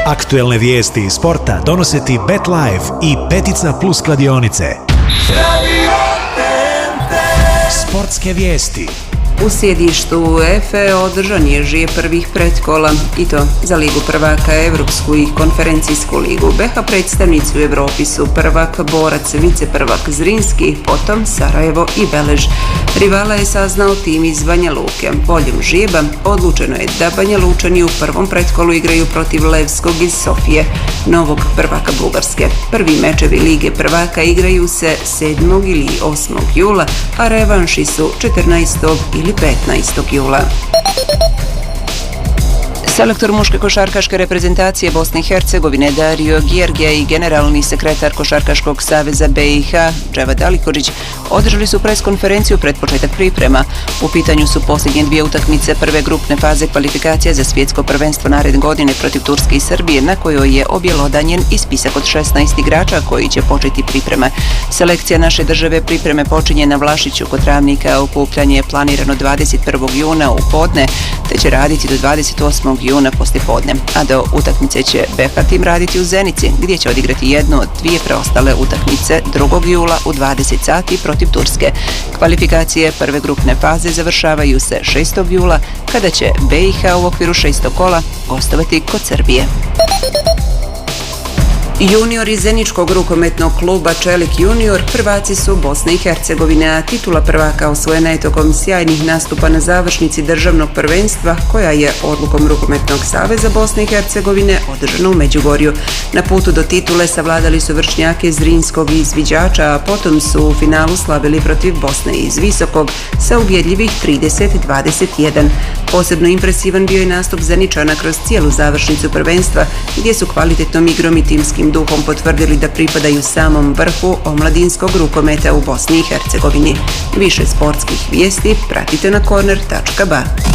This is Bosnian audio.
Aktuelne vijesti iz sporta donose ti BetLife i Petica Plus kladionice. Sportske vijesti. U sjedištu UEFA održan je žije prvih pretkola, i to za Ligu prvaka, Evropsku i konferencijsku ligu. BiH predstavnici u Evropi su prvak Borac, viceprvak Zrinski, potom Sarajevo i Belež. Rivala je saznao tim iz Banja Luke. Voljom žijeba odlučeno je da Banja Lučani u prvom pretkolu igraju protiv Levskog iz Sofije, novog prvaka Bugarske. Prvi mečevi Lige prvaka igraju se 7. ili 8. jula, a revanši su 14. ili 15. jula. Selektor muške košarkaške reprezentacije Bosne i Hercegovine Dario Gjergija i generalni sekretar Košarkaškog saveza BiH Dževad Alikhodžić održali su preskonferenciju pred početak priprema. U pitanju su posljednje dvije utakmice prve grupne faze kvalifikacija za svjetsko prvenstvo naredne godine protiv Turske i Srbije, na kojoj je objelodanjen i spisak od 16 igrača koji će početi pripreme. Selekcija naše države pripreme počinje na Vlašiću kod Travnika, a okupljanje je planirano 21. juna u podne, te će raditi do 28. juna poslijepodne, a do utakmice će BiH tim raditi u Zenici, gdje će odigrati jednu od dvije preostale utakmice 2. jula u 20 sati protiv Turske. Kvalifikacije prve grupne faze završavaju se 6. jula, kada će BiH u okviru 6. kola gostovati kod Srbije. Juniori Zeničkog rukometnog kluba Čelik junior prvaci su Bosne i Hercegovine, a titula prvaka osvojena je tokom sjajnih nastupa na završnici državnog prvenstva, koja je odlukom Rukometnog saveza Bosne i Hercegovine održana u Međugorju. Na putu do titule savladali su vršnjake Zrinskog iz Viđača, a potom su u finalu slavili protiv Bosne iz Visokog sa ubjedljivih 30-21. Posebno impresivan bio je nastup Zeničana kroz cijelu završnicu prvenstva, gdje su kvalitetnom igrom i timskim duhom potvrdili da pripadaju samom vrhu omladinskog rukometa u Bosni i Hercegovini. Više sportskih vijesti pratite na corner.ba.